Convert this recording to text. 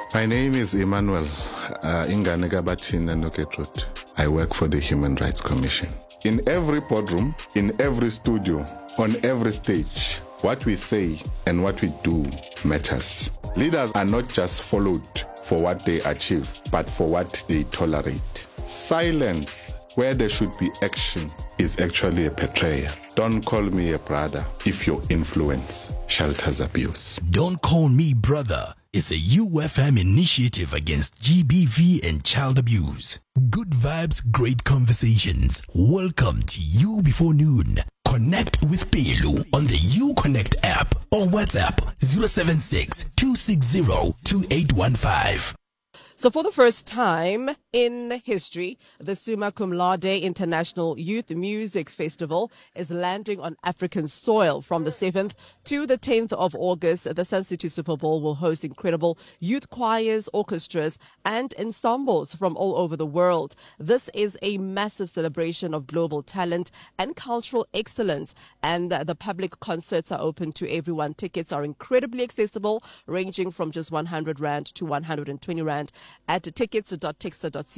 My name is Emmanuel Ingane Gabathina Noketrut. I work for the Human Rights Commission. In every boardroom, in every studio, on every stage, what we say and what we do matters. Leaders are not just followed for what they achieve, but for what they tolerate. Silence where there should be action is actually a betrayal. Don't call me a brother if your influence shelters abuse. Don't Call Me Brother is a UFM initiative against GBV and child abuse. Good vibes, great conversations. Welcome to You Before Noon. Connect with Pelu on the You Connect app or WhatsApp 076 260 2815. So for the first time in history, the Summa Cum Laude International Youth Music Festival is landing on African soil. From the 7th to the 10th of August, the Sun City Super Bowl will host incredible youth choirs, orchestras, and ensembles from all over the world. This is a massive celebration of global talent and cultural excellence, and the public concerts are open to everyone. Tickets are incredibly accessible, ranging from just 100 Rand to 120 Rand at tickets.tixter.co.